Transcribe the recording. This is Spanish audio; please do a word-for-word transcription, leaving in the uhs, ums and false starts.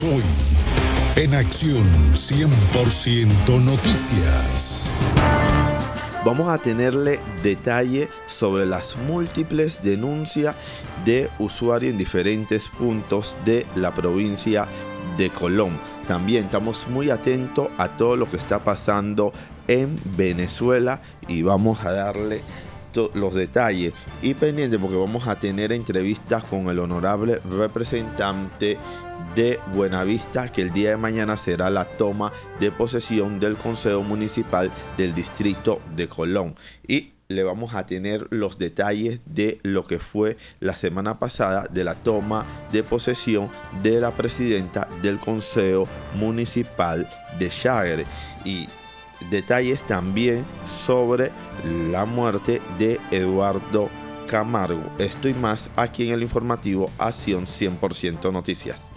Hoy, en Acción cien por ciento Noticias. Vamos a tenerle detalle sobre las múltiples denuncias de usuarios en diferentes puntos de la provincia de Colón. También estamos muy atentos a todo lo que está pasando en Venezuela y vamos a darle los detalles y pendiente porque vamos a tener entrevistas con el honorable representante de Buenavista, que el día de mañana será la toma de posesión del Consejo Municipal del Distrito de Colón, y le vamos a tener los detalles de lo que fue la semana pasada de la toma de posesión de la presidenta del Consejo Municipal de Chagre, y detalles también sobre la muerte de Eduardo Camargo. Esto y más aquí en el informativo Acción cien por ciento Noticias.